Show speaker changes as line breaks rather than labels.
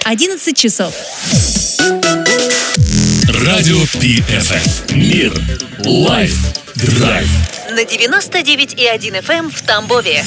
11 часов.
Радио PFM. Мир. Лайф. Драйв.
На 99,1 FM в Тамбове.